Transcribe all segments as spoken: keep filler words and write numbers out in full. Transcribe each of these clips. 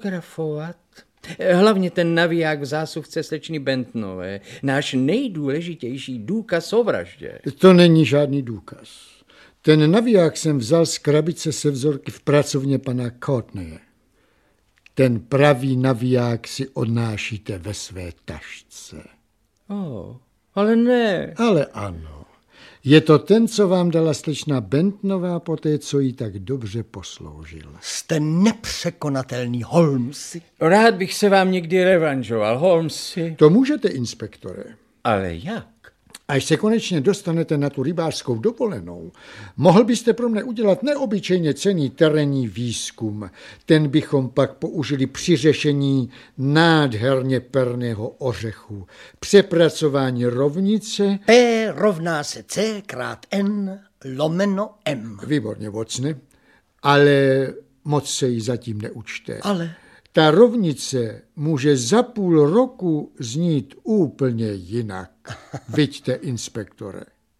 fotografovat. Hlavně ten naviják v zásuvce slečny Bentonové. Náš nejdůležitější důkaz o vraždě. To není žádný důkaz. Ten naviják jsem vzal z krabice se vzorky v pracovně pana Courtneye. Ten pravý naviják si odnášíte ve své tašce. Oh, ale ne. Ale ano. Je to ten, co vám dala slečna Bentonová po té, co jí tak dobře posloužil. Jste nepřekonatelný, Holmesi. Rád bych se vám někdy revanžoval, Holmesi. To můžete, inspektore. Ale jak? Až se konečně dostanete na tu rybářskou dovolenou, mohl byste pro mne udělat neobyčejně cenný terénní výzkum. Ten bychom pak použili při řešení nádherně perného ořechu. Přepracování rovnice... P rovná se C krát N lomeno M. Výborně, Watsone, ale moc se jí zatím neučte. Ale... Ta rovnice může za půl roku znít úplně jinak. Viďte, inspektore.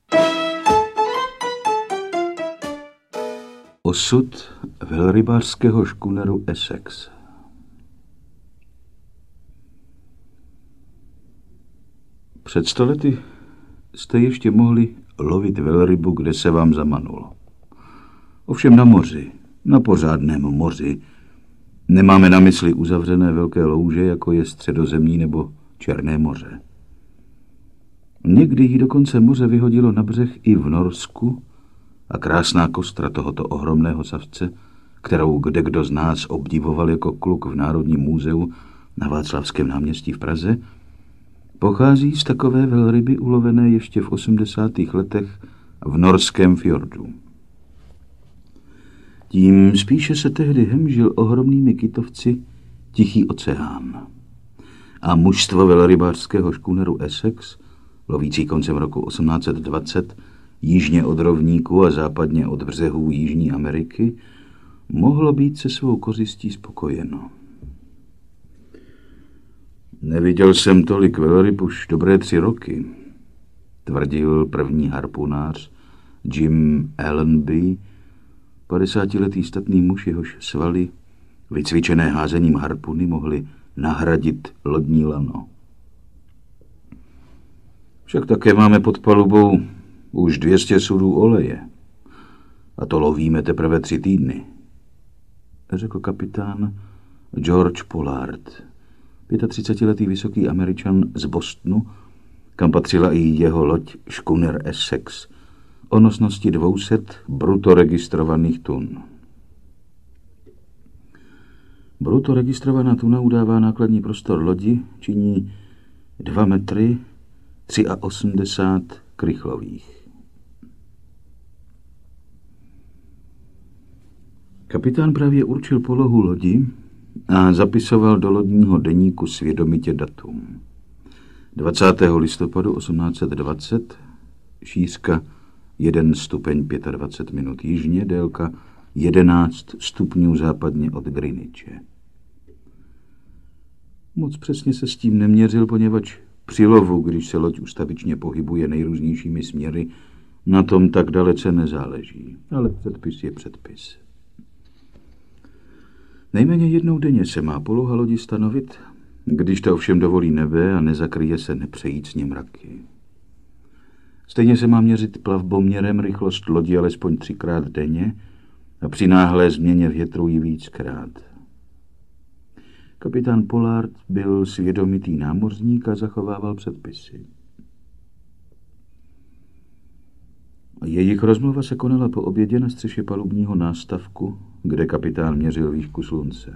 Osud velrybářského škuneru Essex. Před sto lety jste ještě mohli lovit velrybu, kde se vám zamanulo. Ovšem na moři, na pořádném moři, nemáme na mysli uzavřené velké louže, jako je Středozemní nebo Černé moře. Někdy jí dokonce moře vyhodilo na břeh i v Norsku a krásná kostra tohoto ohromného savce, kterou kdekdo z nás obdivoval jako kluk v Národním muzeu na Václavském náměstí v Praze, pochází z takové velryby ulovené ještě v osmdesátých letech v norském fjordu. Tím spíše se tehdy hemžil ohromnými kytovci Tichý oceán. A mužstvo velrybářského škuneru Essex, lovící koncem roku osmnáct set dvacet, jižně od rovníku a západně od břehů Jižní Ameriky, mohlo být se svou kořistí spokojeno. Neviděl jsem tolik velryb už dobré tři roky, tvrdil první harpunář Jim Allenby, padesátiletý statný muž, jehož svaly, vycvičené házením harpuny, mohly nahradit lodní lano. Však také máme pod palubou už dvě stě sudů oleje. A to lovíme teprve tři týdny, řekl kapitán George Pollard, třicetiletý vysoký Američan z Bostonu, kam patřila i jeho loď škuner Essex, o nosnosti dvě stě bruto registrovaných tun. Bruto registrovaná tuna udává nákladní prostor lodi, činí dva metry osmdesát tři krychlových. Kapitán právě určil polohu lodi a zapisoval do lodního deníku svědomitě datum. dvacátého listopadu osmnáct set dvacet, šířka jeden stupeň dvacet pět minut jižně, délka jedenáct stupňů západně od Greenwiche. Moc přesně se s tím neměřil, poněvadž při lovu, když se loď ustavičně pohybuje nejrůznějšími směry, na tom tak dalece nezáleží. Ale předpis je předpis. Nejméně jednou denně se má poloha lodi stanovit, když to ovšem dovolí nebe a nezakryje se nepřejícně mraky. Stejně se má měřit plavboměrem rychlost lodi alespoň třikrát denně a při náhlé změně větru ji víckrát. Kapitán Pollard byl svědomitý námořník a zachovával předpisy. Jejich rozmluva se konala po obědě na střeše palubního nástavku, kde kapitán měřil výšku slunce.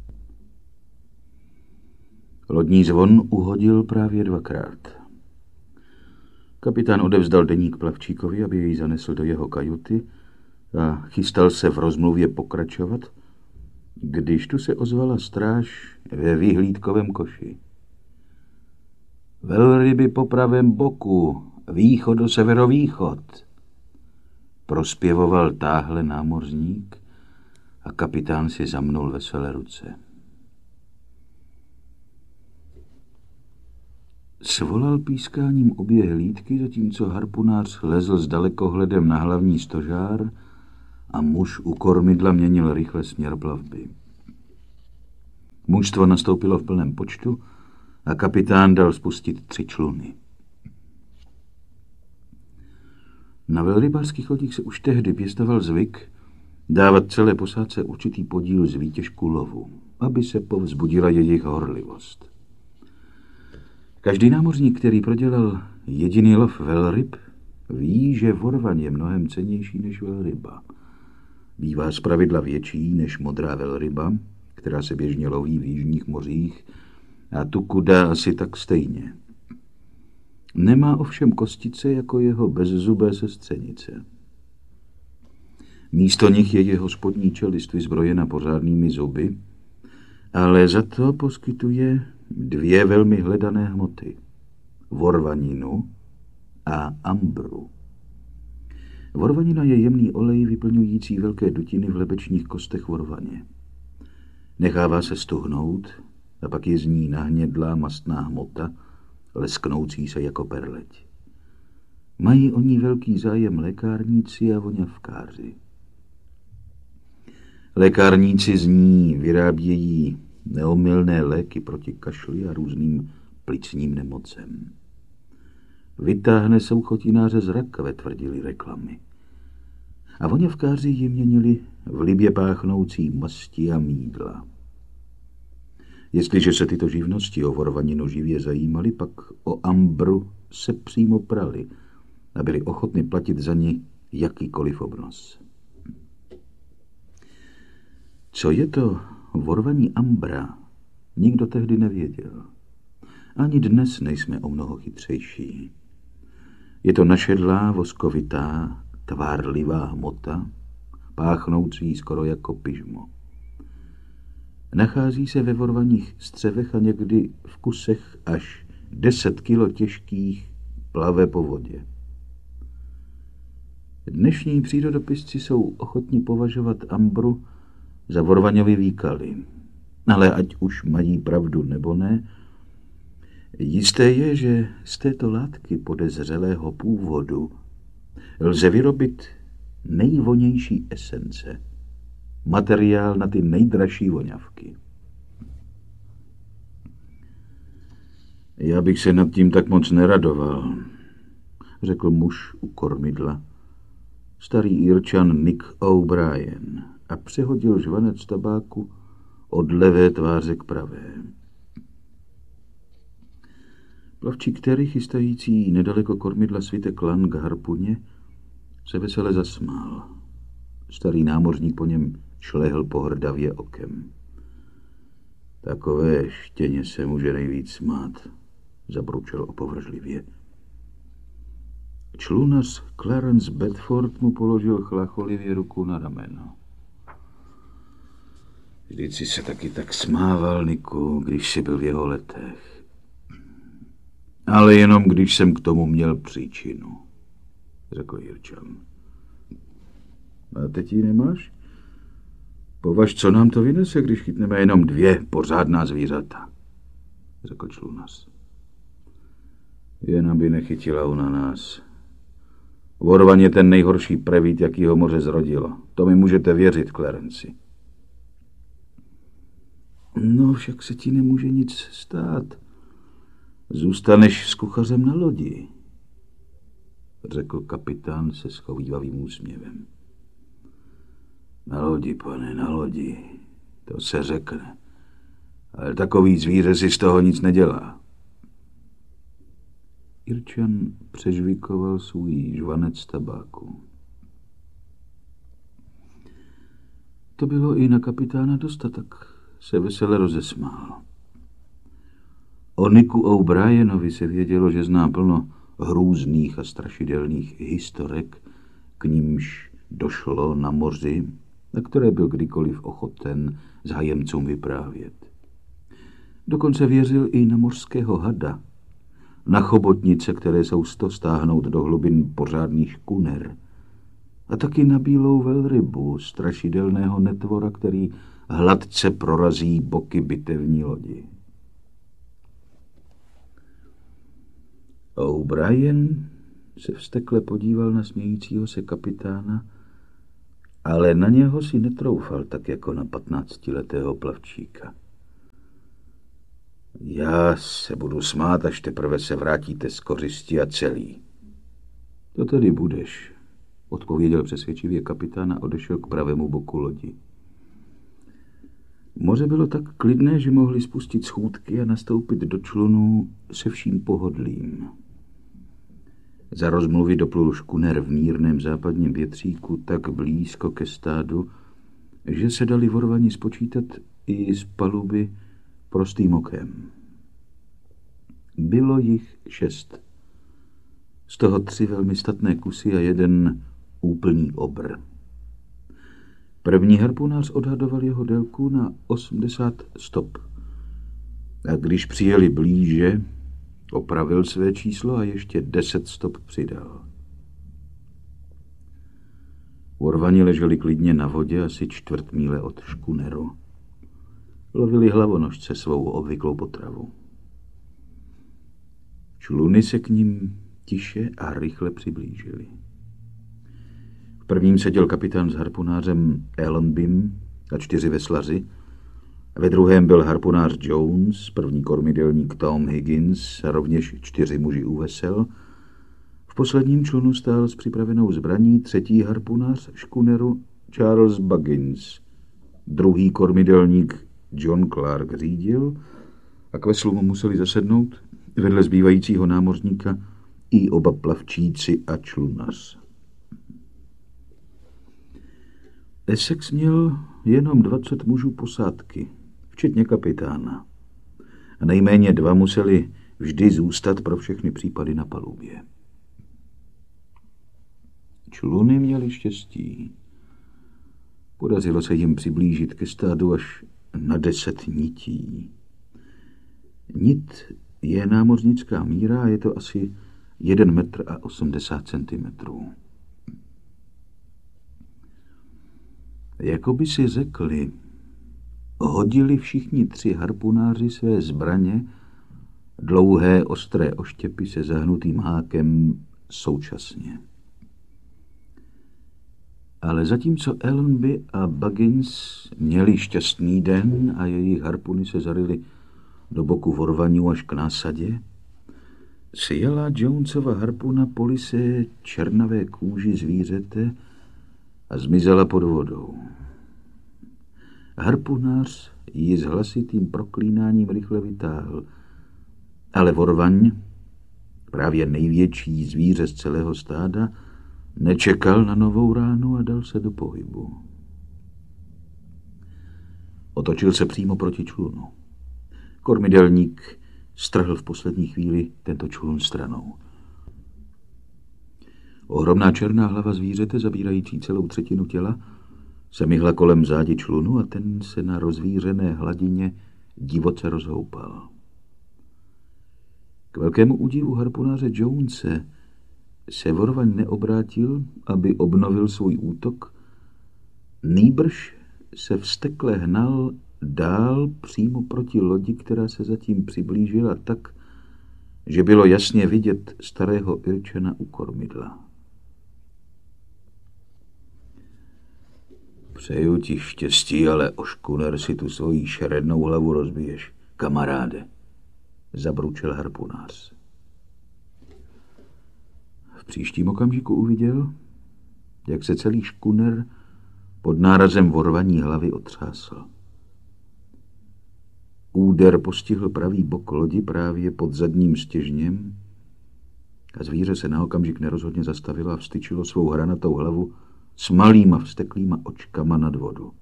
Lodní zvon uhodil právě dvakrát. Kapitán odevzdal deník plavčíkovi, aby jej zanesl do jeho kajuty a chystal se v rozmluvě pokračovat, když tu se ozvala stráž ve vyhlídkovém koši. Velryby po pravém boku, východo-severovýchod, prospěvoval táhle námořník a kapitán si zamnul veselé ruce. Svolal pískáním obě hlídky, zatímco harpunář lezl s dalekohledem na hlavní stožár a muž u kormidla měnil rychle směr plavby. Mužstvo nastoupilo v plném počtu a kapitán dal spustit tři čluny. Na velrybářských lodích se už tehdy pěstoval zvyk dávat celé posádce určitý podíl z výtěžku lovu, aby se povzbudila jejich horlivost. Každý námořník, který prodělal jediný lov velryb, ví, že vorvaň je mnohem cennější než velryba. Bývá zpravidla větší než modrá velryba, která se běžně loví v jižních mořích, a tuku dá asi tak stejně. Nemá ovšem kostice jako jeho bezzubé sestřenice. Místo nich je jeho spodní čelist vyzbrojena pořádnými zuby, ale za to poskytuje dvě velmi hledané hmoty. Vorvaninu a ambru. Vorvanina je jemný olej vyplňující velké dutiny v lebečních kostech vorvaně. Nechává se stuhnout a pak je z ní nahnědlá mastná hmota, lesknoucí se jako perleť. Mají o ní velký zájem lékárníci a voňavkáři. Lékárníci z ní vyrábějí neomylné léky proti kašli a různým plicním nemocem. Vytáhne souchotináře z rakve, tvrdili reklamy. A voňavkáři ji měnili v libě páchnoucí masti a mýdla. Jestliže se tyto živnosti o vorvaninu živě zajímali, pak o ambru se přímo prali a byli ochotni platit za ní jakýkoliv obnos. Co je to vorvaní ambra, nikdo tehdy nevěděl. Ani dnes nejsme o mnoho chytřejší. Je to našedlá, voskovitá, tvárlivá hmota, páchnoucí skoro jako pyžmo. Nachází se ve vorvaních střevech a někdy v kusech až deset kilo těžkých plave po vodě. Dnešní přírodopisci jsou ochotní považovat ambru za vorvaňovy výkaly, ale ať už mají pravdu nebo ne, jisté je, že z této látky podezřelého původu lze vyrobit nejvonější esence, materiál na ty nejdražší voňavky. Já bych se nad tím tak moc neradoval, řekl muž u kormidla, starý Irčan Nick O'Brien, a přehodil žvanec tabáku od levé tváře k pravé. Plavčí, který chystající nedaleko kormidla svitek lan k harpuně, se vesele zasmál. Starý námořník po něm šlehl pohrdavě okem. Takové štěně se může nejvíc smát, zabručel opovržlivě. Člunař Clarence Bedford mu položil chlacholivě ruku na rameno. Vždyť si se taky tak smával, Niku, když jsi byl v jeho letech. Ale jenom když jsem k tomu měl příčinu, řekl Jirčan. A teď ji nemáš? Považ, co nám to vynese, když chytneme jenom dvě pořádná zvířata, řekl člunař. Jen aby nechytila ona nás. Vorvaň je ten nejhorší prevít, jaký ho moře zrodilo. To mi můžete věřit, Clarenci. No, však se ti nemůže nic stát. Zůstaneš s kuchařem na lodi, řekl kapitán se schovívavým úsměvem. Na lodi, pane, na lodi, to se řekne. Ale takový zvíře si z toho nic nedělá. Irčan přežvikoval svůj žvanec tabáku. To bylo i na kapitána dosta, tak se vesele rozesmál. O Nicku O'Brienovi se vědělo, že zná plno hrůzných a strašidelných historek, k nímž došlo na moři, na které byl kdykoliv ochoten zájemcům vyprávět. Dokonce věřil i na mořského hada, na chobotnice, které jsou sto stáhnout do hlubin pořádných škuner, a taky na bílou velrybu, strašidelného netvora, který hladce prorazí boky bitevní lodi. O'Brien se vztekle podíval na smějícího se kapitána, ale na něho si netroufal tak jako na patnáctiletého plavčíka. Já se budu smát, až teprve se vrátíte z kořisti a celý. To tedy budeš, odpověděl přesvědčivě kapitán a odešel k pravému boku lodi. Moře bylo tak klidné, že mohli spustit schůdky a nastoupit do člunu se vším pohodlím. Za rozmluvy doplul škuner v mírném západním větříku tak blízko ke stádu, že se dali vorvani spočítat i z paluby prostým okem. Bylo jich šest. Z toho tři velmi statné kusy a jeden úplný obr. První harpunář odhadoval jeho délku na osmdesát stop. A když přijeli blíže, opravil své číslo a ještě deset stop přidal. Vorvani leželi klidně na vodě asi čtvrt míle od škuneru. Lovili hlavonožce svou obvyklou potravu. Čluny se k ním tiše a rychle přiblížily. V prvním seděl kapitán s harpunářem Allenbym a čtyři veslaři. Ve druhém byl harpunář Jones, první kormidelník Tom Higgins a rovněž čtyři muži u vesel. V posledním člunu stál s připravenou zbraní třetí harpunář škuneru Charles Buggins. Druhý kormidelník John Clark řídil a k veslu mu museli zasednout vedle zbývajícího námořníka i oba plavčíci a člunař. Essex měl jenom dvacet mužů posádky, včetně kapitána. A nejméně dva museli vždy zůstat pro všechny případy na palubě. Čluny měli štěstí. Podařilo se jim přiblížit ke stádu až na deset nití. Nit je námořnická míra a je to asi jeden metr a osmdesát centimetrů. Jakoby si řekli, hodili všichni tři harpunáři své zbraně, dlouhé ostré oštěpy se zahnutým hákem současně. Ale zatímco Allenby a Buggins měli šťastný den a jejich harpuny se zaryly do boku vorvaňů až k násadě, sjela Jonesova harpuna po lise černavé kůži zvířete a zmizela pod vodou. Harpunář ji s hlasitým proklínáním rychle vytáhl, ale vorvaň, právě největší zvíře z celého stáda, nečekal na novou ránu a dal se do pohybu. Otočil se přímo proti člunu. Kormidelník strhl v poslední chvíli tento člun stranou. Ohromná černá hlava zvířete, zabírající celou třetinu těla, se myhla kolem zádi člunu a ten se na rozvířené hladině divoce rozhoupal. K velkému údivu harpunáře Jonese se vorvaň neobrátil, aby obnovil svůj útok, nýbrž se vztekle hnal dál přímo proti lodi, která se zatím přiblížila tak, že bylo jasně vidět starého Irčana u kormidla. Přeju ti štěstí, ale o škuner si tu svoji šerednou hlavu rozbiješ, kamaráde, zabručel harpunář. V příštím okamžiku uviděl, jak se celý škuner pod nárazem vorvaní hlavy otřásl. Úder postihl pravý bok lodi právě pod zadním stěžněm a zvíře se na okamžik nerozhodně zastavilo a vstyčilo svou hranatou hlavu s malýma vzteklýma očkama nad vodu.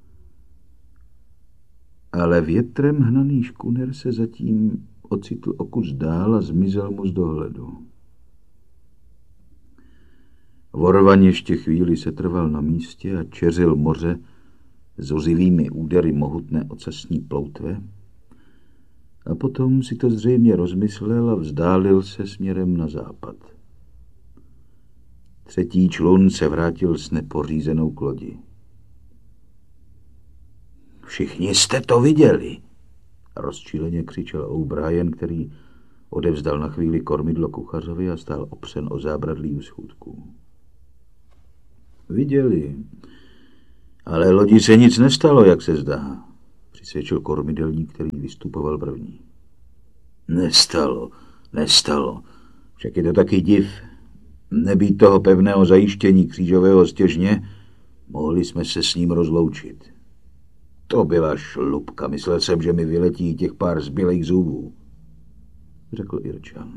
Ale větrem hnaný škuner se zatím ocitl o kus dál a zmizel mu z dohledu. Vorvaň ještě chvíli se trval na místě a čeřil moře s ozivými údery mohutné ocasní ploutve a potom si to zřejmě rozmyslel a vzdálil se směrem na západ. Třetí člun se vrátil s nepořízenou k lodi. Všichni jste to viděli, rozčileně křičel O'Brien, který odevzdal na chvíli kormidlo kuchařovi a stál opřen o zábradlí u schůdků. Viděli, ale lodi se nic nestalo, jak se zdá, přisvědčil kormidelník, který vystupoval první. Nestalo, nestalo. Však je to taky div. Nebýt toho pevného zajištění křížového stěžně, mohli jsme se s ním rozloučit. To byla šlupka. Myslel jsem, že mi vyletí těch pár zbylých zubů, řekl Irčan.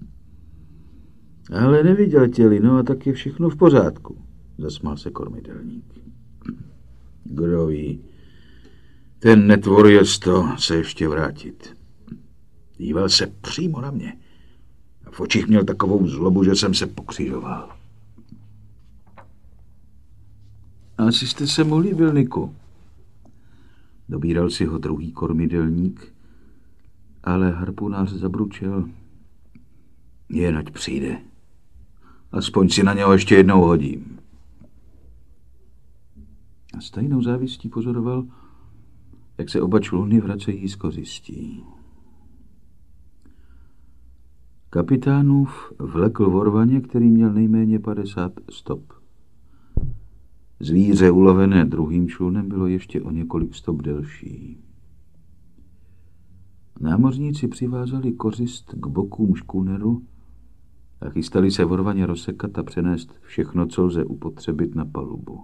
Ale neviděl tě, no a tak je všechno v pořádku, zasmál se kormidelník. Kdo ví, ten netvor je to se ještě vrátit. Díval se přímo na mě a v očích měl takovou zlobu, že jsem se pokřižoval. Asi jste se mu líbil, Niku. Dobíral si ho druhý kormidelník, ale harpunář zabručel. Jen ať přijde. Aspoň si na něho ještě jednou hodím. A stejnou závistí pozoroval, jak se oba čluny vracejí z kořistí. Kapitánův vlekl vorvaně, který měl nejméně padesát stop. Zvíře ulovené druhým člunem bylo ještě o několik stop delší. Námořníci přivázali kořist k bokům škůneru a chystali se vorvaně rozsekat a přenést všechno, co lze upotřebit, na palubu.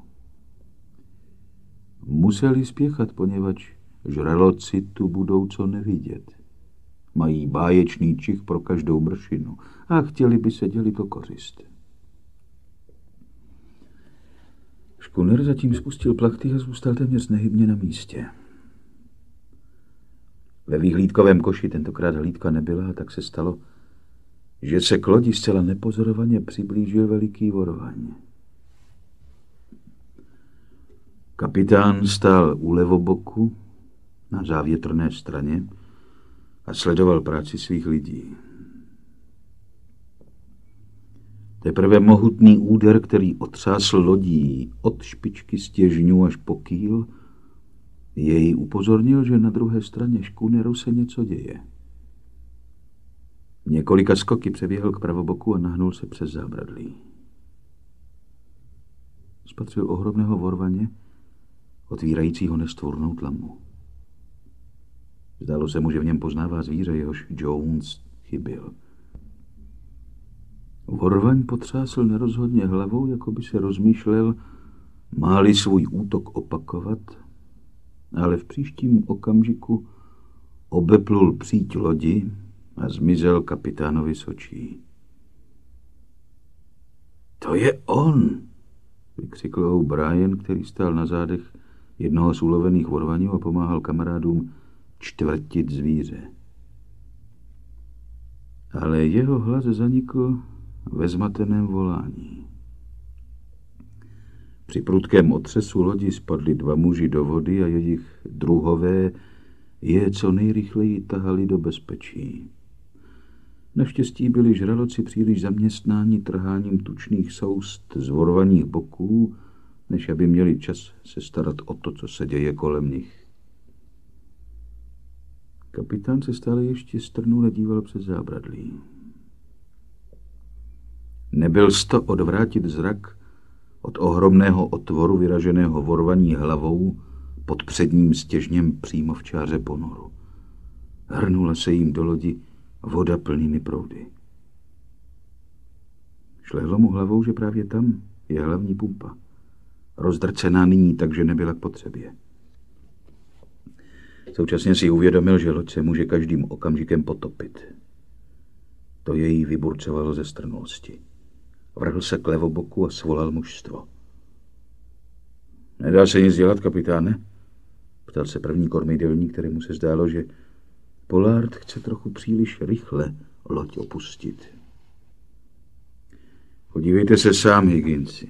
Museli spěchat, poněvadž žraloci tu budou co nevidět. Mají báječný čich pro každou mršinu a chtěli by se dělit o kořist. Škuner zatím spustil plachty a zůstal téměř nehybně na místě. Ve výhlídkovém koši tentokrát hlídka nebyla a tak se stalo, že se k lodi zcela nepozorovaně přiblížil veliký vorvaň. Kapitán stál u levoboku na závětrné straně a sledoval práci svých lidí. Teprve mohutný úder, který otřásl lodí od špičky stěžňů až po kýl, jej upozornil, že na druhé straně škůneru se něco děje. Několika skoky přeběhl k pravoboku a nahnul se přes zábradlí. Spatřil ohromného vorvaně, otvírajícího nestvůrnou tlamu. Zdálo se mu, že v něm poznává zvíře, jehož Jones chyběl. Vorvaň potřásl nerozhodně hlavou, jako by se rozmýšlel, má-li svůj útok opakovat, ale v příštím okamžiku obeplul příď lodi a zmizel kapitánovi z očí. To je on, vykřikl O'Brien, který stál na zádech jednoho z ulovených vorvaňů a pomáhal kamarádům čtvrtit zvíře. Ale jeho hlas zanikl ve zmateném volání. Při prudkém otřesu lodi spadli dva muži do vody a jejich druhové je co nejrychleji tahali do bezpečí. Naštěstí byli žraloci příliš zaměstnáni trháním tučných soust z vorvaních boků, než aby měli čas se starat o to, co se děje kolem nich. Kapitán se stále ještě strnule díval přes zábradlí. Nebyl sto odvrátit zrak od ohromného otvoru vyraženého vorvaní hlavou pod předním stěžněm přímo v čáře ponoru. Hrnula se jim do lodi voda plnými proudy. Šlehlo mu hlavou, že právě tam je hlavní pumpa, rozdrcená nyní tak, že nebyla k potřebě. Současně si uvědomil, že loď se může každým okamžikem potopit. To jej vyburcovalo ze strnulosti. Vrhl se k levoboku a svolal mužstvo. Nedá se nic dělat, kapitáne? Ptal se první kormidelník, kterému se zdálo, že Pollard chce trochu příliš rychle loď opustit. Podívejte se sám, Higginsi.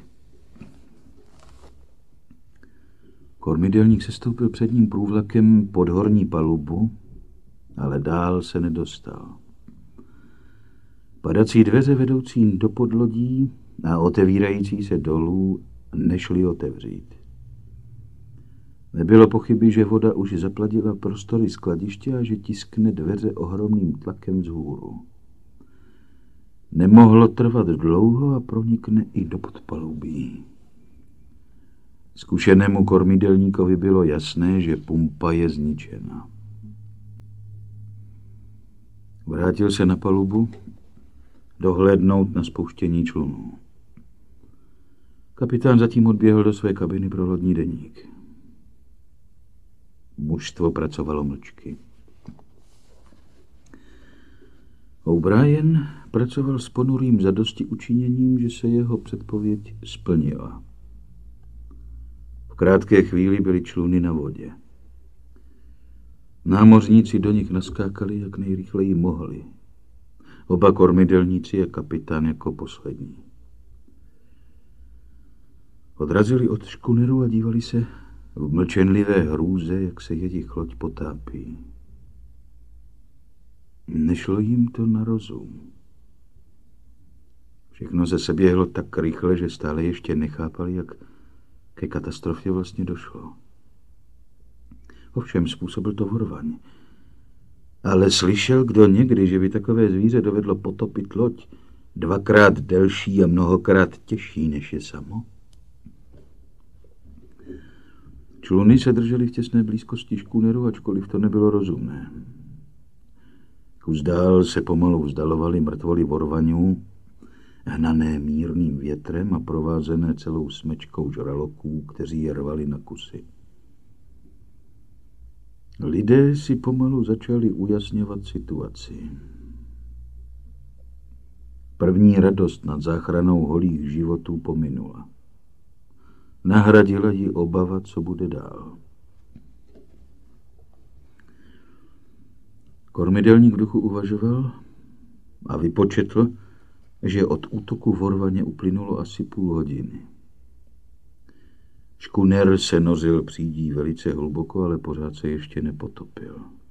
Kormidelník sestoupil předním průvlakem pod horní palubu, ale dál se nedostal. Padací dveře vedoucí do podlodí a otevírající se dolů nešly otevřít. Nebylo pochyby, že voda už zapladila prostory skladiště a že tiskne dveře ohromným tlakem vzhůru. Nemohlo trvat dlouho a pronikne i do podpalubí. Zkušenému kormidelníkovi bylo jasné, že pumpa je zničena. V Vrátil se na palubu dohlédnout na spouštění člunů. Kapitán zatím odběhl do své kabiny pro lodní deník. Mužstvo pracovalo mlčky. O'Brien pracoval s ponurým zadosti učiněním, že se jeho předpověď splnila. V krátké chvíli byly čluny na vodě. Námořníci do nich naskákali, jak nejrychleji mohli. Oba kormidelníci a kapitán jako poslední. Odrazili od škuneru a dívali se v mlčenlivé hrůze, jak se jejich loď potápí. Nešlo jim to na rozum. Všechno se seběhlo tak rychle, že stále ještě nechápali, jak ke katastrofě vlastně došlo. Ovšem způsobil to Vorvaň. Ale slyšel kdo někdy, že by takové zvíře dovedlo potopit loď dvakrát delší a mnohokrát těžší, než je samo? Čluny se držely v těsné blízkosti škůneru, ačkoliv to nebylo rozumné. Kus dál se pomalu vzdalovali mrtvoly Vorvaňů, hnané mírným větrem a provázené celou smečkou žraloků, kteří je rvali na kusy. Lidé si pomalu začali ujasňovat situaci. První radost nad záchranou holých životů pominula. Nahradila ji obava, co bude dál. Kormidelník v duchu uvažoval a vypočetl, že od útoku Vorvaně uplynulo asi půl hodiny. Škuner se nořil přídí velice hluboko, ale pořád se ještě nepotopil.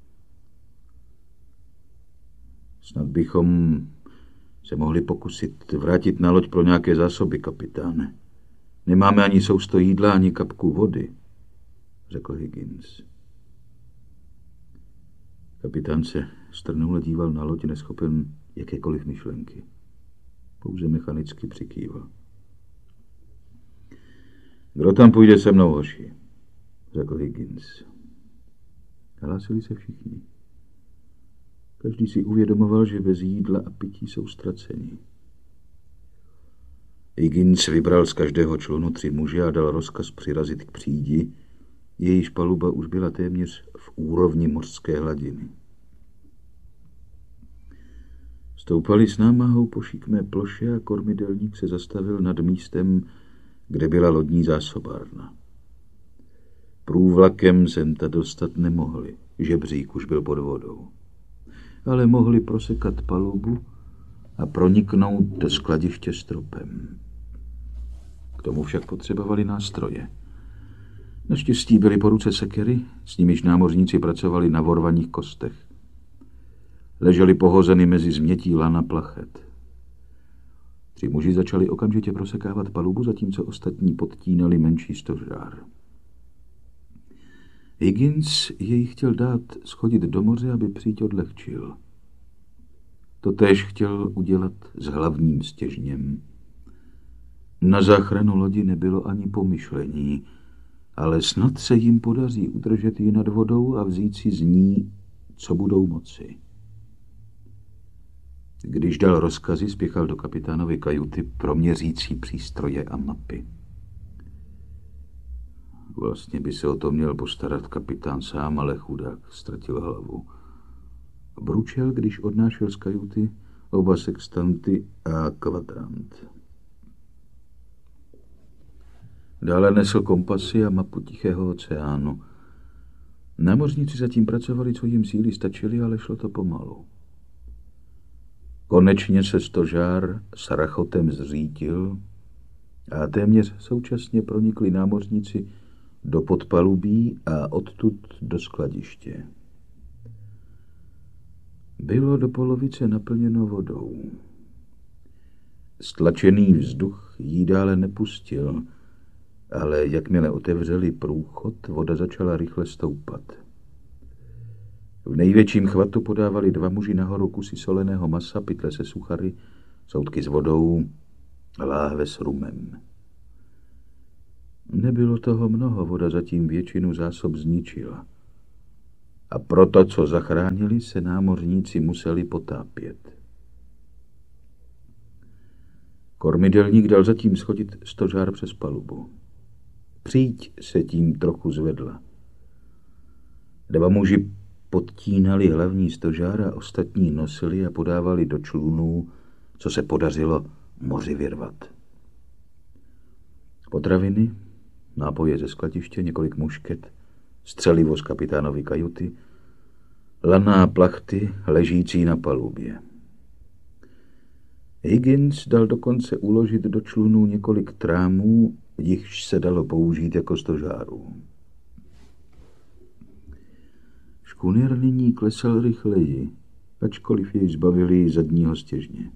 Snad bychom se mohli pokusit vrátit na loď pro nějaké zásoby, kapitáne. Nemáme ani sousto jídla, ani kapku vody, řekl Higgins. Kapitán se strnule díval na loď, neschopen jakékoliv myšlenky. Pouze mechanicky přikýval. Kdo tam půjde se mnou, hoši? Řekl Higgins. Hlásili se všichni. Každý si uvědomoval, že bez jídla a pití jsou ztraceni. Higgins vybral z každého člunu tři muže a dal rozkaz přirazit k přídi, jejíž paluba už byla téměř v úrovni mořské hladiny. Stoupali s námahou po šikmé ploše a kormidelník se zastavil nad místem, kde byla lodní zásobárna. Průvlakem sem ta dostat nemohli, žebřík už byl pod vodou. Ale mohli prosekat palubu a proniknout do skladiště stropem. K tomu však potřebovali nástroje. Naštěstí byly po ruce sekery, s nimiž námořníci pracovali na vorvaních kostech. Leželi pohozeny mezi změtí lana plachet. Tři muži začali okamžitě prosekávat palubu, zatímco ostatní podtínali menší stožár. Higgins jej chtěl dát schodit do moře, aby příď odlehčil. Totéž chtěl udělat s hlavním stěžněm. Na záchranu lodi nebylo ani pomyšlení, ale snad se jim podaří udržet ji nad vodou a vzít si z ní, co budou moci. Když dal rozkazy, spěchal do kapitánovy kajuty pro měřící přístroje a mapy. Vlastně by se o to měl postarat kapitán sám, ale chudák ztratil hlavu. Bručel, když odnášel z kajuty oba sextanty a kvadrant. Dále nesl kompasy a mapu Tichého oceánu. Námořníci zatím pracovali, co jim síly stačily, ale šlo to pomalu. Konečně se stožár s rachotem zřítil a téměř současně pronikli námořníci do podpalubí a odtud do skladiště. Bylo do polovice naplněno vodou. Stlačený vzduch jí dále nepustil, ale jakmile otevřeli průchod, voda začala rychle stoupat. V největším chvatu podávali dva muži nahoru kusy soleného masa, pytle se suchary, soudky s vodou a láhve s rumem. Nebylo toho mnoho, voda zatím většinu zásob zničila. A proto, co zachránili, se námořníci museli potápět. Kormidelník dal zatím schodit stožár přes palubu. Příď se tím trochu zvedla. Dva muži podtínali hlavní stožár a ostatní nosili a podávali do člunů, co se podařilo moři vyrvat. Potraviny, nápoje ze skladiště, několik mušket, střelivo z kapitánovy kajuty, laná plachty ležící na palubě. Higgins dal dokonce uložit do člunů několik trámů, jichž se dalo použít jako stožárů. Škuner nyní klesal rychleji, ačkoliv jej zbavili zadního stěžně.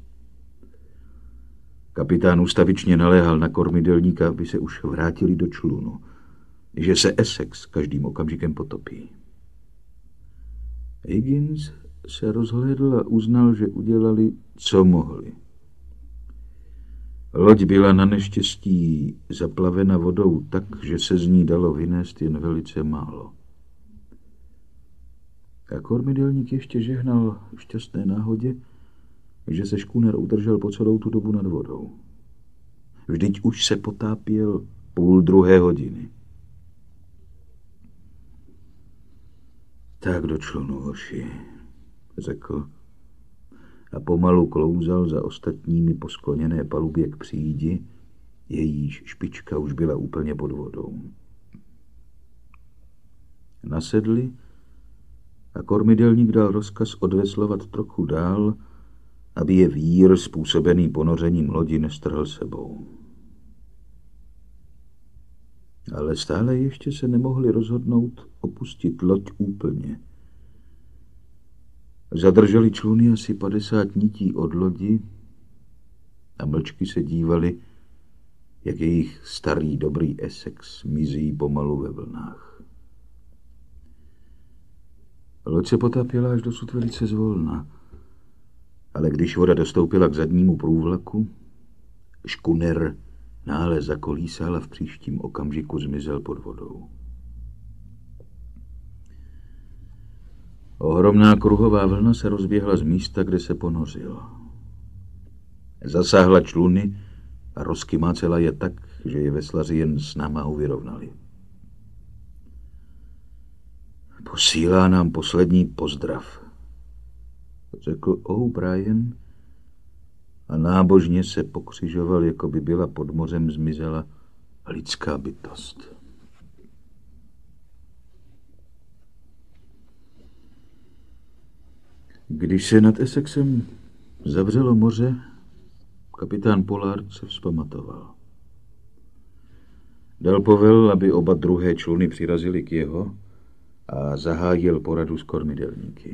Kapitán ustavičně naléhal na kormidelníka, aby se už vrátili do člunu, že se Essex každým okamžikem potopí. Higgins se rozhlédl a uznal, že udělali, co mohli. Loď byla na neštěstí zaplavena vodou tak, že se z ní dalo vynést jen velice málo. A kormidelník ještě žehnal šťastné náhodě, že se škuner udržel po celou tu dobu nad vodou. Vždyť už se potápěl půl druhé hodiny. Tak do člunu, hoši, řekl a pomalu klouzal za ostatními po skloněné palubě k přídi, jejíž špička už byla úplně pod vodou. Nasedli a kormidelník dal rozkaz odveslovat trochu dál, aby je vír způsobený ponořením lodi nestrhl sebou. Ale stále ještě se nemohli rozhodnout opustit loď úplně. Zadrželi čluny asi padesát nití od lodi a mlčky se dívali, jak jejich starý dobrý Essex mizí pomalu ve vlnách. Loď se potápěla až dosud velice zvolna, ale když voda dostoupila k zadnímu průvlaku, škuner náhle zakolísal a v příštím okamžiku zmizel pod vodou. Ohromná kruhová vlna se rozběhla z místa, kde se ponořil. Zasáhla čluny a rozkymácela je tak, že je veslaři jen s námahou vyrovnali. Posílá nám poslední pozdrav, řekl O'Brien a nábožně se pokřižoval, jako by byla pod mořem zmizela lidská bytost. Když se nad Essexem zavřelo moře, kapitán Pollard se vzpamatoval. Dal povel, aby oba druhé čluny přirazili k jeho a zahájil poradu s kormidelníky.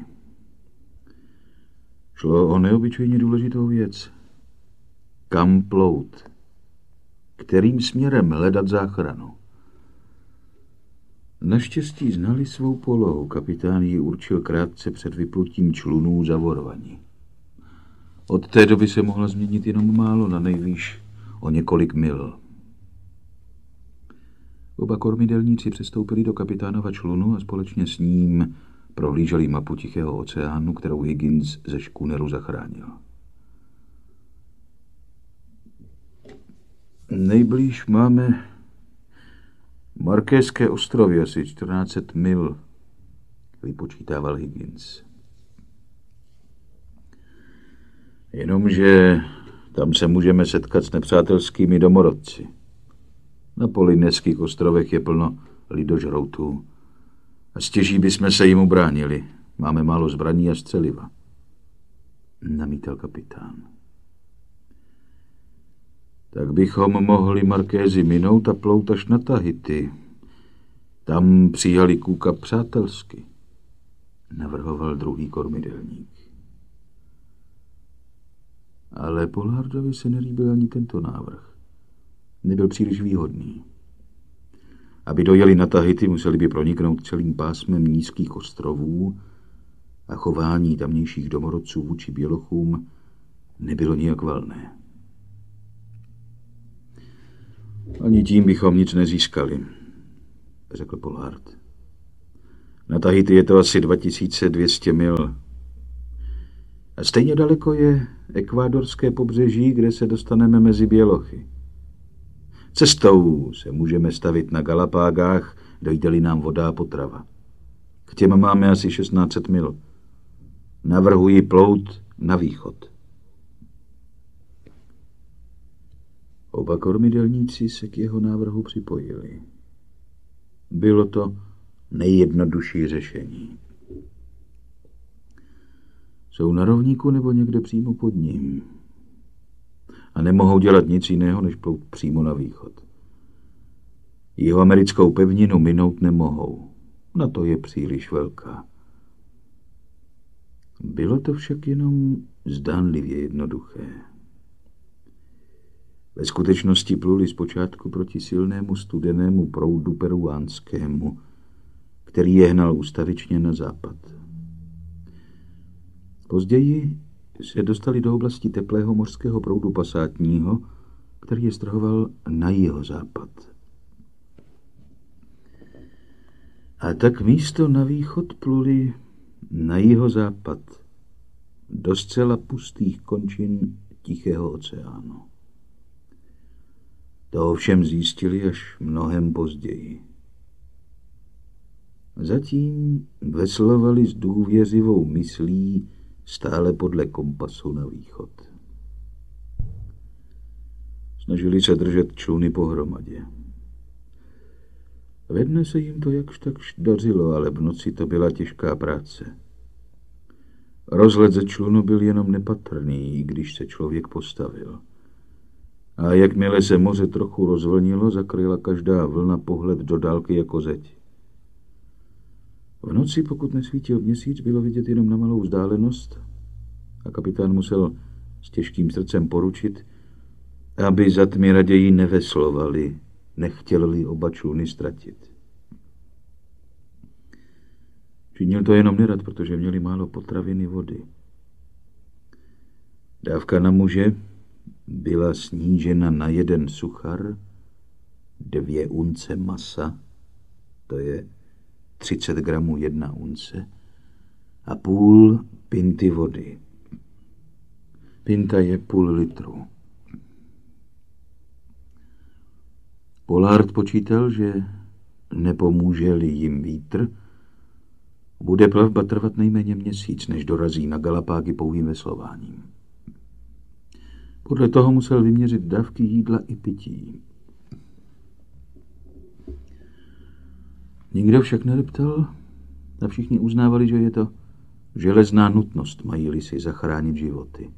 Šlo o neobyčejně důležitou věc. Kam plout? Kterým směrem hledat záchranu? Naštěstí znali svou polohu. Kapitán ji určil krátce před vyplutím člunů za Vorvani. Od té doby se mohla změnit jenom málo, na nejvýš o několik mil. Oba kormidelníci přestoupili do kapitánova člunu a společně s ním prohlíželi mapu Tichého oceánu, kterou Higgins ze škuneru zachránil. Nejblíž máme Markéské ostrovy, asi čtrnáct set mil, vypočítával Higgins. Jenomže tam se můžeme setkat s nepřátelskými domorodci. Na Polyneských ostrovech je plno lidožroutů a stěží bychom se jim ubránili. Máme málo zbraní a střeliva, namítal kapitán. Tak bychom mohli Markézy minout a plout až na Tahiti. Tam přijali kůka přátelsky, navrhoval druhý kormidelník. Ale Pollardovi se nelíbil ani tento návrh. Nebyl příliš výhodný. Aby dojeli na Tahiti, museli by proniknout celým pásmem nízkých ostrovů a chování tamnějších domorodců vůči bělochům nebylo nijak valné. Ani tím bychom nic nezískali, řekl Pollard. Na Tahiti je to asi dva tisíce dvě stě mil. A stejně daleko je ekvádorské pobřeží, kde se dostaneme mezi bělochy. Cestou se můžeme stavit na Galapágách, dojde-li nám voda a potrava. K těm máme asi šestnáct set mil. Navrhuji plout na východ. Oba kormidelníci se k jeho návrhu připojili. Bylo to nejjednodušší řešení. Jsou na rovníku nebo někde přímo pod ním. A nemohou dělat nic jiného, než plout přímo na východ. Jihoamerickou pevninu minout nemohou. Na to je příliš velká. Bylo to však jenom zdánlivě jednoduché. Ve skutečnosti pluli zpočátku proti silnému studenému proudu peruánskému, který je hnal ustavičně na západ. Později se dostali do oblasti teplého mořského proudu pasátního, který je strhoval na jihozápad. A tak místo na východ pluli na jihozápad do zcela pustých končin Tichého oceánu. To ovšem zjistili až mnohem později. Zatím veslovali s důvěřivou myslí stále podle kompasu na východ. Snažili se držet čluny pohromadě. Ve dne se jim to jakž takž dařilo, ale v noci to byla těžká práce. Rozhled ze člunu byl jenom nepatrný, když se člověk postavil. A jakmile se moře trochu rozvlnilo, zakryla každá vlna pohled do dálky jako zeď. V noci, pokud nesvítil měsíc, bylo vidět jenom na malou vzdálenost a kapitán musel s těžkým srdcem poručit, aby za tmy raději neveslovali, nechtěli oba čluny ztratit. Činil to jenom nerad, protože měli málo potraviny vody. Dávka na muže byla snížena na jeden suchar, dvě unce masa, to je třicet gramů jedna unce, a půl pinty vody. Pinta je půl litru. Pollard počítal, že nepomůže-li jim vítr, bude plavba trvat nejméně měsíc, než dorazí na Galapágy pouhým veslováním. Podle toho musel vyměřit dávky jídla i pití. Nikdo však nedeptal a všichni uznávali, že je to železná nutnost, mají-li si zachránit životy.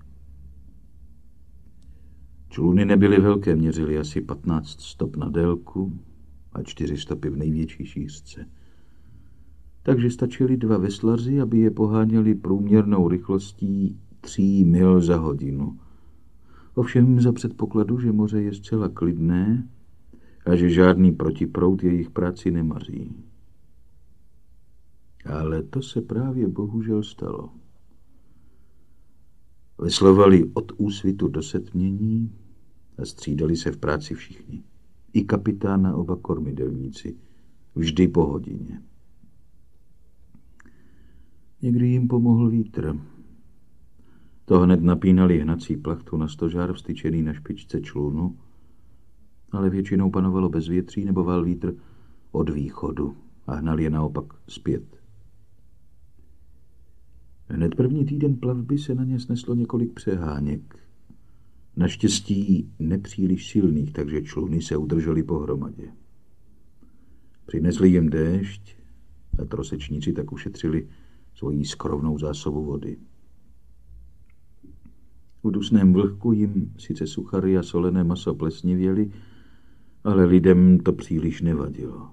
Čluny nebyly velké, měřily asi patnáct stop na délku a čtyři stopy v největší šířce. Takže stačili dva veslaři, aby je poháněli průměrnou rychlostí tří mil za hodinu. Ovšem za předpokladu, že moře je zcela klidné a že žádný protiproud jejich práci nemaří. Ale to se právě bohužel stalo. Veslovali od úsvitu do setmění a střídali se v práci všichni. I kapitán a oba kormidelníci. Vždy po hodině. Někdy jim pomohl vítr. To hned napínali hnací plachtu na stožár vstyčený na špičce člunu, ale většinou panovalo bezvětří nebo val vítr od východu a hnal je naopak zpět. Hned první týden plavby se na ně sneslo několik přeháněk. Naštěstí nepříliš silných, takže čluny se udržely pohromadě. Přinesli jim déšť a trosečníci tak ušetřili svoji skromnou zásobu vody. V dusném vlhku jim sice suchary a solené maso plesnivěly, ale lidem to příliš nevadilo.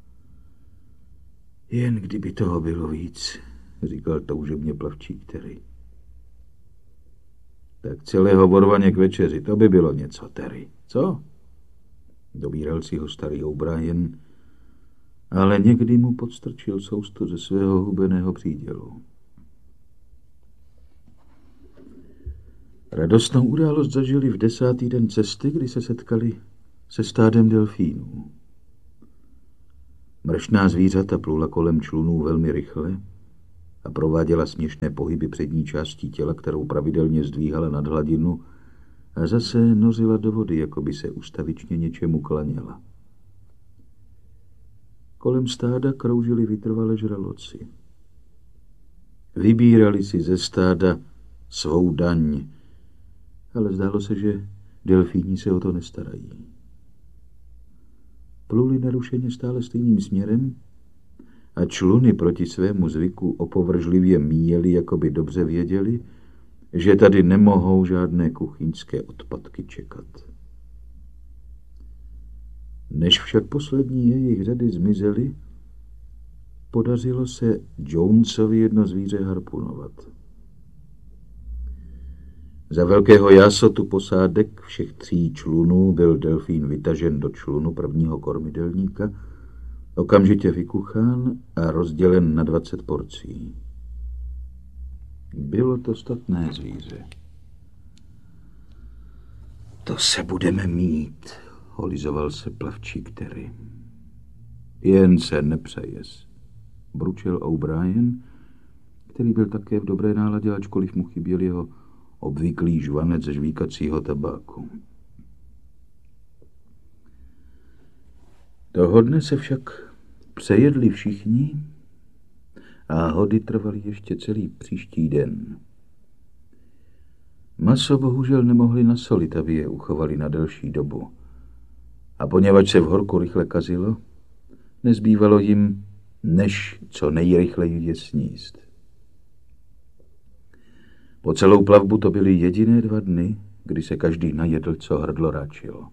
Jen kdyby toho bylo víc, říkal toužebně plavčík Terry. Tak celého vorvaně k večeři, to by bylo něco, Terry. Co? Dobíral si ho starý O'Brien, ale někdy mu podstrčil sousto ze svého hubeného přídělu. Radostnou událost zažili v desátý den cesty, kdy se setkali se stádem delfínů. Mrštná zvířata plula kolem člunů velmi rychle a prováděla směšné pohyby přední částí těla, kterou pravidelně zdvíhala nad hladinu a zase nořila do vody, jako by se ustavičně něčemu klaněla. Kolem stáda kroužili vytrvale žraloci. Vybírali si ze stáda svou daň, ale zdálo se, že delfíni se o to nestarají. Pluli nerušeně stále stejným směrem a čluny proti svému zvyku opovržlivě míjeli, jako by dobře věděli, že tady nemohou žádné kuchyňské odpadky čekat. Než však poslední jejich řady zmizely, podařilo se Jonesovi jedno zvíře harpunovat. Za velkého jásotu posádek všech tří člunů byl delfín vytažen do člunu prvního kormidelníka, okamžitě vykuchán a rozdělen na dvacet porcí. Bylo to statné zvíře. To se budeme mít, holizoval se plavčík Terry. Jen se nepřejes, bručel O'Brien, který byl také v dobré náladě, ačkoliv mu chyběl jeho obvyklý žvanec žvíkacího tabáku. Toho dne se však přejedli všichni a hody trvaly ještě celý příští den. Maso bohužel nemohli nasolit, aby je uchovali na delší dobu. A poněvadž se v horku rychle kazilo, nezbývalo jim, než co nejrychleji je sníst. Po celou plavbu to byly jediné dva dny, kdy se každý najedl, co hrdlo ráčilo.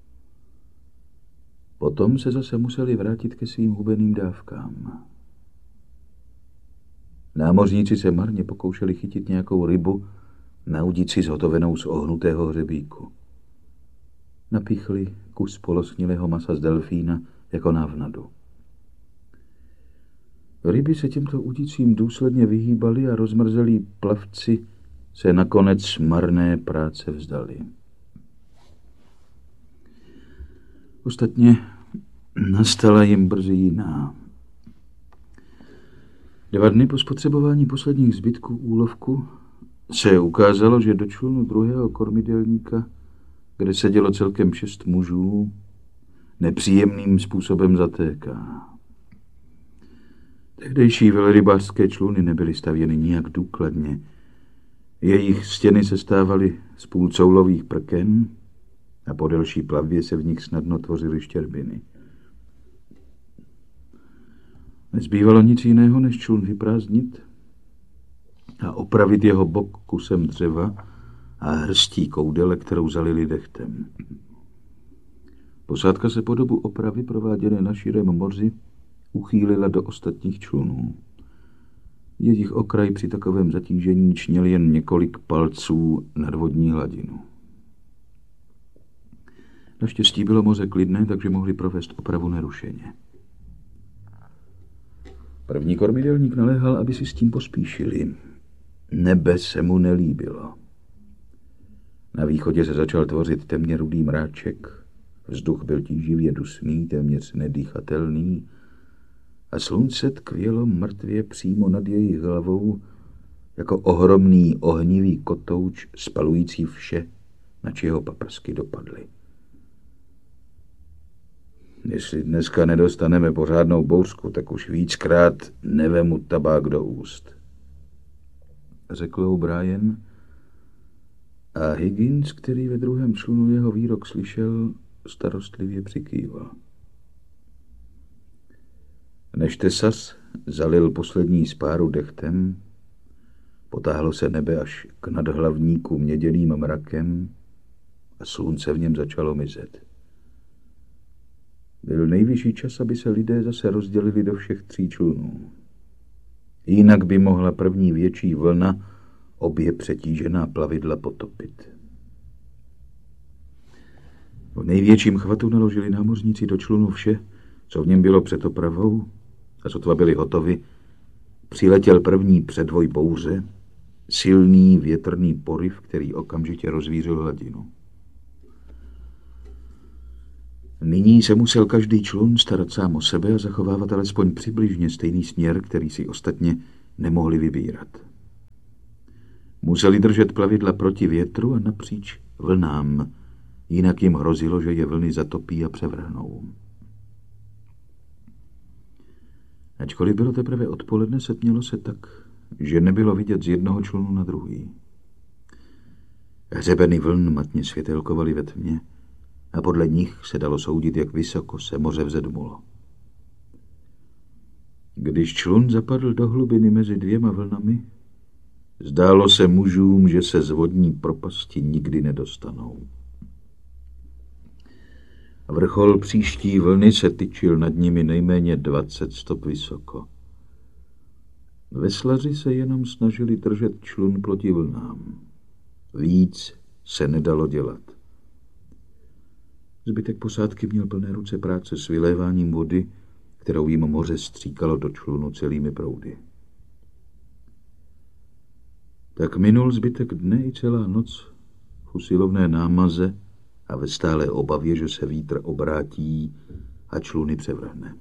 Potom se zase museli vrátit ke svým hubeným dávkám. Námořníci se marně pokoušeli chytit nějakou rybu na udici zhotovenou z ohnutého hřebíku. Napíchli kus poloschnilého masa z delfína jako návnadu. Ryby se těmto udicím důsledně vyhýbaly a rozmrzelí plavci se nakonec marné práce vzdali. Ostatně nastala jim brzy jiná. Dva dny po spotřebování posledních zbytků úlovku se ukázalo, že do člunu druhého kormidelníka, kde sedělo celkem šest mužů, nepříjemným způsobem zatéká. Tehdejší velrybářské čluny nebyly stavěny nijak důkladně. Jejich stěny se stávaly z půlcoulových prken a po delší plavbě se v nich snadno tvořily štěrbiny. Nezbývalo nic jiného, než člun vyprázdnit a opravit jeho bok kusem dřeva a hrstí koudele, kterou zalili dechtem. Posádka se po dobu opravy prováděné na širém moři uchýlila do ostatních člunů. Jejich okraj při takovém zatížení čněl jen několik palců nad vodní hladinu. Naštěstí bylo moře klidné, takže mohli provést opravu nerušeně. První kormidelník naléhal, aby si s tím pospíšili. Nebe se mu nelíbilo. Na východě se začal tvořit temně rudý mráček, vzduch byl tíživě dusný, téměř nedýchatelný a slunce tkvělo mrtvě přímo nad jejich hlavou jako ohromný ohnivý kotouč spalující vše, na čeho paprsky dopadly. Jestli dneska nedostaneme pořádnou bouřku, tak už víckrát nevemu tabák do úst, řekl O'Brien a Higgins, který ve druhém člunu jeho výrok slyšel, starostlivě přikýval. Než Tesas zalil poslední spáru dechtem, potáhlo se nebe až k nadhlavníku měděným mrakem a slunce v něm začalo mizet. Byl nejvyšší čas, aby se lidé zase rozdělili do všech tří člunů. Jinak by mohla první větší vlna obě přetížená plavidla potopit. V největším chvatu naložili námořníci do člunu vše, co v něm bylo před opravou, a sotva byli hotovi, přiletěl první předvoj bouře, silný větrný poryv, který okamžitě rozvířil hladinu. Nyní se musel každý člun starat sám o sebe a zachovávat alespoň přibližně stejný směr, který si ostatně nemohli vybírat. Museli držet plavidla proti větru a napříč vlnám, jinak jim hrozilo, že je vlny zatopí a převrhnou. Ačkoliv bylo teprve odpoledne, setmělo se tak, že nebylo vidět z jednoho člunu na druhý. Hřebeny vln matně světelkovaly ve tmě a podle nich se dalo soudit, jak vysoko se moře vzedmulo. Když člun zapadl do hlubiny mezi dvěma vlnami, zdálo se mužům, že se z vodní propasti nikdy nedostanou. Vrchol příští vlny se tyčil nad nimi nejméně dvacet stop vysoko. Veslaři se jenom snažili držet člun proti vlnám. Víc se nedalo dělat. Zbytek posádky měl plné ruce práce s vyléváním vody, kterou jim moře stříkalo do člunu celými proudy. Tak minul zbytek dne i celá noc v usilovné námaze a ve stálé obavě, že se vítr obrátí a čluny převrhne.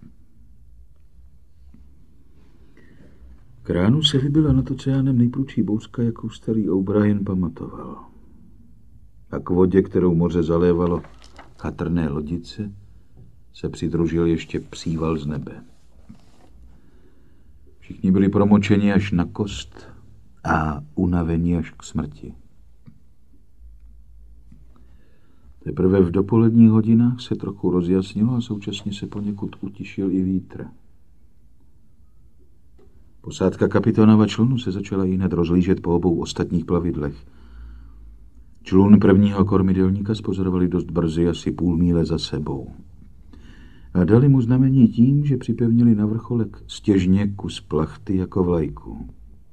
K ránu se vybila nad oceánem nejprudší bouřka, jakou starý O'Brien pamatoval. A k vodě, kterou moře zalévalo chatrné lodice, se přidružil ještě příval z nebe. Všichni byli promočeni až na kost a unavení až k smrti. Teprve v dopoledních hodinách se trochu rozjasnilo a současně se poněkud utišil i vítr. Posádka kapitánova člunu se začala hned rozlížet po obou ostatních plavidlech. Člun prvního kormidelníka spozorovali dost brzy, asi půl míle za sebou. A dali mu znamení tím, že připevnili na vrcholek stěžně kus plachty jako vlajku.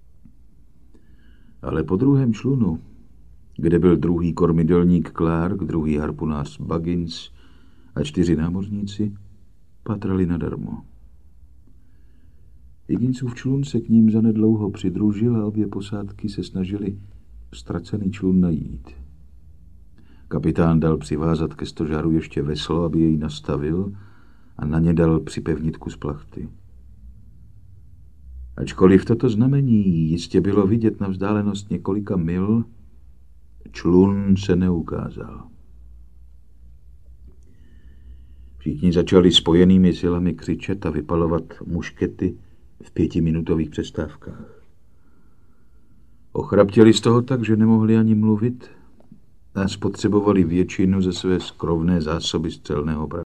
Ale po druhém člunu, kde byl druhý kormidelník Clark, druhý harpunář Buggins a čtyři námořníci, patrali nadarmo. Higginsův člun se k ním zanedlouho přidružil a obě posádky se snažili ztracený člun najít. Kapitán dal přivázat ke stožáru ještě veslo, aby jej nastavil, a na ně dal připevnit kus plachty. Ačkoliv toto znamení jistě bylo vidět na vzdálenost několika mil, člun se neukázal. Všichni začali spojenými silami křičet a vypalovat muškety v pětiminutových přestávkách. Ochraptěli z toho tak, že nemohli ani mluvit a spotřebovali většinu ze své skrovné zásoby střelného prachu.